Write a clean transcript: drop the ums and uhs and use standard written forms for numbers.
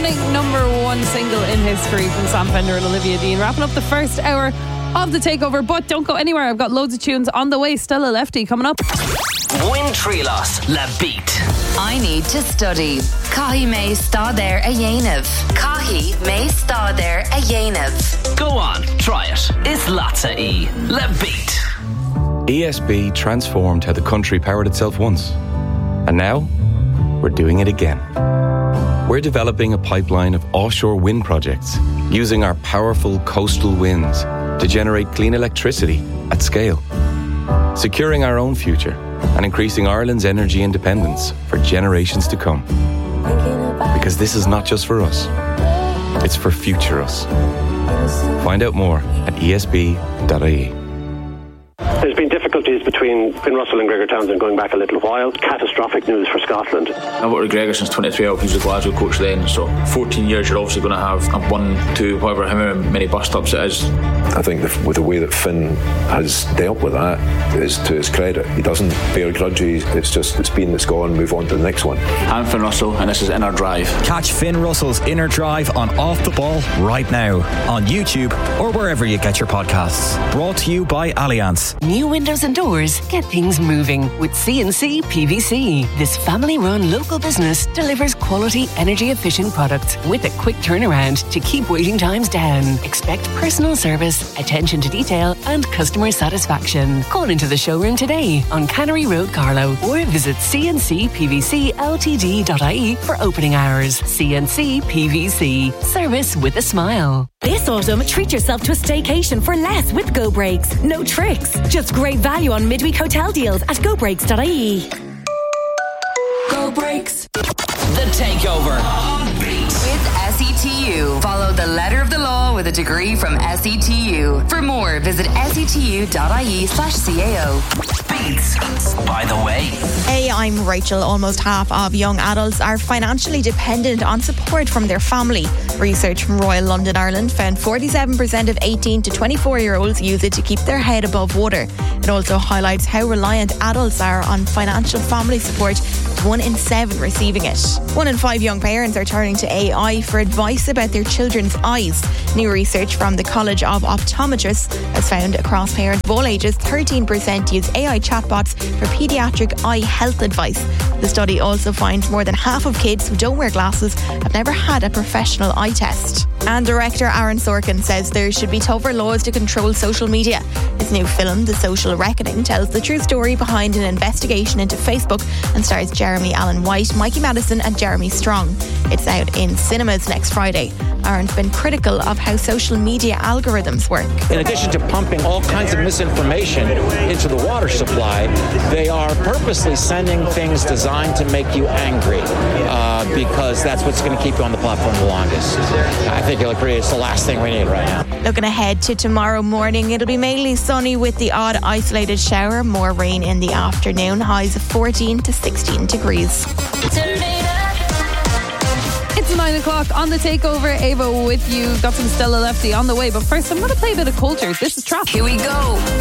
stunning #1 single in history from Sam Fender and Olivia Dean. Wrapping up the first hour of the Takeover, but don't go anywhere. I've got loads of tunes on the way. Stella Lefty coming up. Win Trilos Le Beat. I need to study. Cahi me stá there a dhéanamh. Cahi me stá there a dhéanamh. Go on, try it. It's Latza E. Le Beat. ESB transformed how the country powered itself once. And now, we're doing it again. We're developing a pipeline of offshore wind projects using our powerful coastal winds to generate clean electricity at scale, securing our own future and increasing Ireland's energy independence for generations to come. Because this is not just for us, it's for future us. Find out more at esb.ie. There's been difficulties between Finn Russell and Gregor Townsend going back a little while. Catastrophic news for Scotland. I've worked with Gregor since 23. He was the Glasgow coach then, so 14 years you're obviously going to have a 1, 2, however many bus stops it is. I think with the way that Finn has dealt with that is to his credit. He doesn't bear grudges. It's been, it's gone, move on to the next one. I'm Finn Russell and this is Inner Drive. Catch Finn Russell's Inner Drive on Off the Ball right now on YouTube or wherever you get your podcasts. Brought to you by Allianz. New windows and doors get things moving with C&C PVC. This family-run local business delivers quality, energy-efficient products with a quick turnaround to keep waiting times down. Expect personal service, attention to detail and customer satisfaction. Call into the showroom today on Cannery Road, Carlow, or visit cncpvcltd.ie for opening hours. C&C PVC. Service with a smile. This autumn, treat yourself to a staycation for less with Go Breaks. No tricks, just great value on midweek hotel deals at gobreaks.ie. Go Breaks. The Takeover. With SETU. Follow the letter of the law with a degree from SETU. For more, visit setu.ie/CAO. Beats. By the way. Hey, I'm Rachel. Almost half of young adults are financially dependent on support from their family. Research from Royal London, Ireland found 47% of 18 to 24-year-olds use it to keep their head above water. It also highlights how reliant adults are on financial family support, with 1 in 7 receiving it. 1 in 5 young parents are turning to AI for advice about their children's eyes. New research from the College of Optometrists has found across parents of all ages, 13% use AI chatbots for paediatric eye health advice. The study also finds more than half of kids who don't wear glasses have never had a professional eye test. And director Aaron Sorkin says there should be tougher laws to control social media. His new film, The Social Reckoning, tells the true story behind an investigation into Facebook and stars Jeremy Allen White, Mikey Madison and Jeremy Strong. It's out in cinemas next Friday. Aaron's been critical of how social media algorithms work. In addition to pumping all kinds of misinformation into the water supply, they are purposely sending things designed to make you angry because that's what's going to keep you on the platform the longest. I think it'll create, it's the last thing we need right now. Looking ahead to tomorrow morning, it'll be mainly sunny with the odd isolated shower, more rain in the afternoon, highs of 14 to 16 degrees. It's 9 o'clock on the Takeover. Ava with you. Got some Stella Lefty on the way, but first I'm going to play a bit of Cultures. This is Trap. Here we go.